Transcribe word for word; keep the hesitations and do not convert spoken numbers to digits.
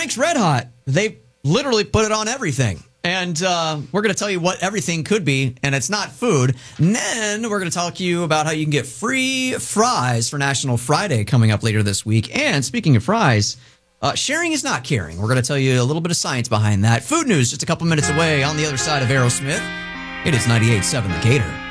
Frank's Red Hot. They literally put it on everything. And uh, we're going to tell you what everything could be, and it's not food. And then we're going to talk to you about how you can get free fries for National Friday coming up later this week. And speaking of fries, uh, sharing is not caring. We're going to tell you a little bit of science behind that. Food news just a couple minutes away on the other side of Aerosmith. It is ninety-eight point seven The Gator.